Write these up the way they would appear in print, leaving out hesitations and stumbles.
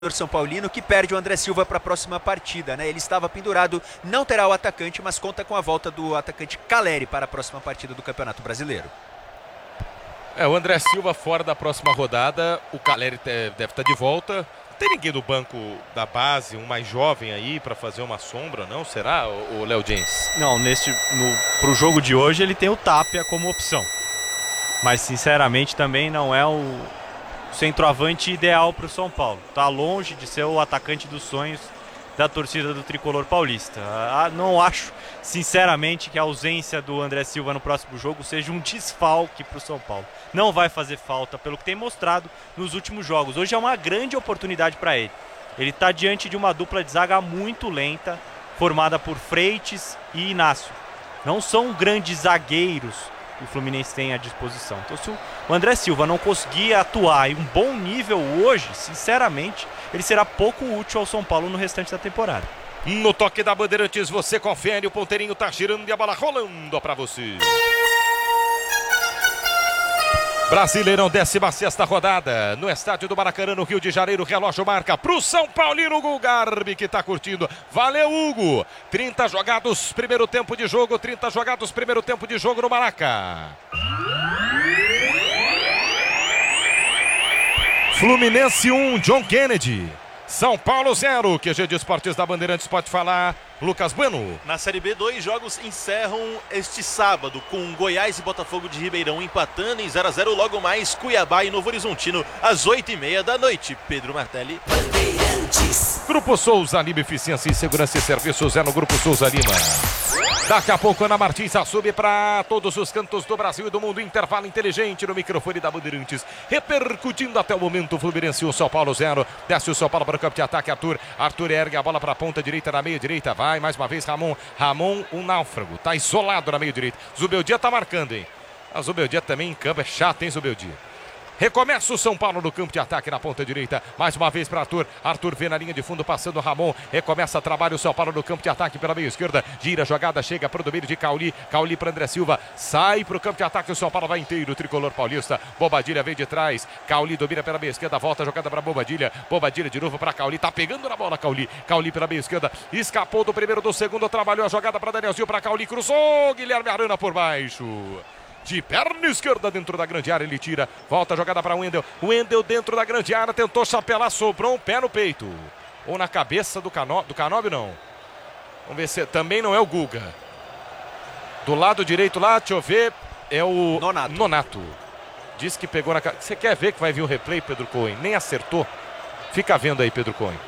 São Paulino, que perde o André Silva para a próxima partida, né? Ele estava pendurado, não terá o atacante, mas conta com a volta do atacante Caleri para a próxima partida do Campeonato Brasileiro. O André Silva fora da próxima rodada, o Caleri deve estar de volta. Não tem ninguém do banco da base, um mais jovem aí para fazer uma sombra, não? Será, o Léo James? Não, pro jogo de hoje ele tem o Tapia como opção. Mas sinceramente também não é o centroavante ideal para o São Paulo. Está longe de ser o atacante dos sonhos da torcida do Tricolor Paulista. Não acho, sinceramente, que a ausência do André Silva no próximo jogo seja um desfalque para o São Paulo. Não vai fazer falta pelo que tem mostrado nos últimos jogos. Hoje é uma grande oportunidade para ele. Ele está diante de uma dupla de zaga muito lenta, formada por Freitas e Inácio. Não são grandes zagueiros que o Fluminense tem à disposição. Então, se o André Silva não conseguir atuar em um bom nível hoje, sinceramente, ele será pouco útil ao São Paulo no restante da temporada. No toque da Bandeirantes, você confere, o ponteirinho tá girando e a bola rolando para você. Brasileirão, 16ª rodada, no estádio do Maracanã, no Rio de Janeiro, relógio marca pro São Paulino, Hugo Garbi, que tá curtindo. Valeu, Hugo! 30 jogados, primeiro tempo de jogo, 30 jogados, primeiro tempo de jogo no Maraca. Fluminense 1, John Kennedy. São Paulo 0, QG de Esportes da Bandeirantes pode falar, Lucas Bueno. Na Série B, 2 jogos encerram este sábado, com Goiás e Botafogo de Ribeirão empatando em 0-0, logo mais Cuiabá e Novo Horizontino, às 8h30 da noite. Pedro Martelli. Grupo Souza Lima, Eficiência e Segurança e Serviços é no Grupo Souza Lima. Daqui a pouco Ana Martins assume para todos os cantos do Brasil e do mundo. Intervalo inteligente no microfone da Bandeirantes, repercutindo até o momento. Fluminense 1, São Paulo 0. Desce o São Paulo para o campo de ataque. Arthur ergue a bola para a ponta direita, na meia direita. Vai mais uma vez Ramon, um náufrago, tá isolado na meia direita. Zubeldia tá marcando, hein? A Zubeldia também em campo, é chato, hein, Zubeldia? Recomeça o São Paulo no campo de ataque na ponta direita. Mais uma vez para Arthur. Arthur vê na linha de fundo, passando Ramon. Recomeça a trabalho o São Paulo no campo de ataque pela meia esquerda. Gira a jogada, chega para o domínio de Cauli. Cauli para André Silva. Sai para o campo de ataque. O São Paulo vai inteiro. O tricolor paulista. Bobadilha vem de trás. Cauli domina pela meia esquerda. Volta a jogada para Bobadilha. Bobadilha de novo para Cauli. Tá pegando na bola Cauli. Cauli pela meia esquerda. Escapou do primeiro, do segundo. Trabalhou a jogada para Danielzinho, para Cauli. Cruzou. Guilherme Arana por baixo. De perna esquerda dentro da grande área, ele tira, volta a jogada para Wendel. Wendel dentro da grande área, tentou chapelar, sobrou um pé no peito. Ou na cabeça do Canóbio, não. Vamos ver se também não é o Guga. Do lado direito lá, deixa eu ver, é o Nonato. Diz que pegou na cabeça. Você quer ver que vai vir o replay, Pedro Cohen? Nem acertou. Fica vendo aí, Pedro Cohen.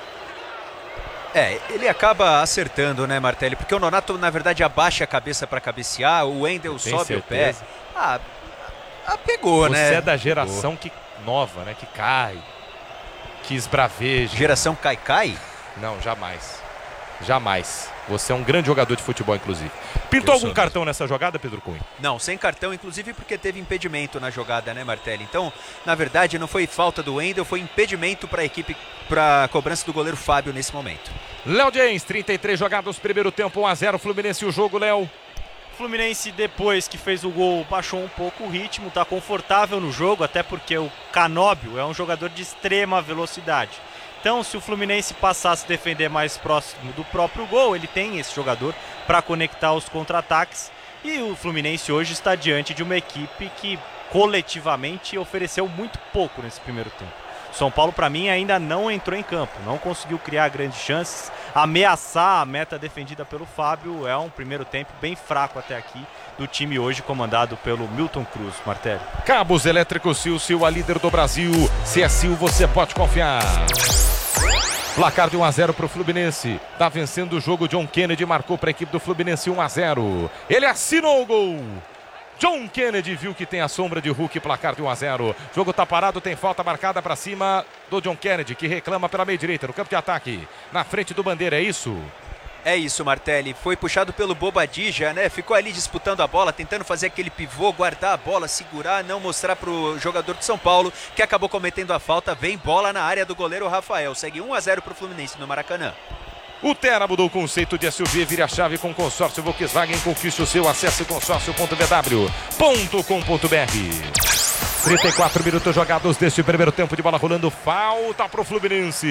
Ele acaba acertando, né, Martelli? Porque o Nonato, na verdade, abaixa a cabeça para cabecear, o Wendel sobe o pé. Pegou, né? Você é da geração que nova, né? Que cai, que esbraveja. Geração cai? Não, jamais. Jamais. Você é um grande jogador de futebol, inclusive. Pintou algum cartão nessa jogada, Pedro Cunha? Não, sem cartão, inclusive porque teve impedimento na jogada, né, Martelli? Então, na verdade, não foi falta do Wendel, foi impedimento para a equipe, para a cobrança do goleiro Fábio nesse momento. Léo James, 33 jogados, primeiro tempo, 1-0, Fluminense, o jogo, Léo. Fluminense, depois que fez o gol, baixou um pouco o ritmo, está confortável no jogo, até porque o Canóbio é um jogador de extrema velocidade. Então, se o Fluminense passar a se defender mais próximo do próprio gol, ele tem esse jogador para conectar os contra-ataques. E o Fluminense hoje está diante de uma equipe que coletivamente ofereceu muito pouco nesse primeiro tempo. São Paulo, para mim, ainda não entrou em campo, não conseguiu criar grandes chances, ameaçar a meta defendida pelo Fábio. É um primeiro tempo bem fraco até aqui do time hoje comandado pelo Milton Cruz. Martelli. Cabos elétricos Sil, a líder do Brasil. Se é Sil, você pode confiar. Placar de 1-0 para o Fluminense. Tá vencendo o jogo. John Kennedy marcou para a equipe do Fluminense 1-0. Ele assinou o gol. John Kennedy viu que tem a sombra de Hulk, placar de 1-0. Jogo tá parado, tem falta marcada para cima do John Kennedy, que reclama pela meia direita, no campo de ataque. Na frente do Bandeira, é isso? É isso, Martelli. Foi puxado pelo Bobadilla, né? Ficou ali disputando a bola, tentando fazer aquele pivô, guardar a bola, segurar, não mostrar pro jogador de São Paulo, que acabou cometendo a falta. Vem bola na área do goleiro Rafael. Segue 1-0 pro Fluminense no Maracanã. O Terra mudou o conceito de SUV, vire a chave com consórcio Volkswagen, conquiste o seu, acesse consórcio.bw.com.br. 34 minutos jogados deste primeiro tempo de bola rolando. Falta pro Fluminense.